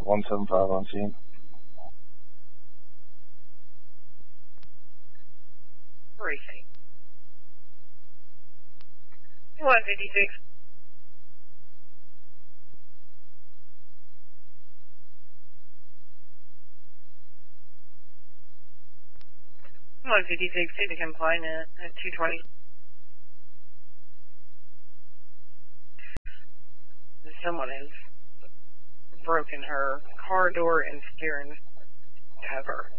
175 on scene. Racing. 156. To the compliant at 220. Someone has broken her car door and steering cover.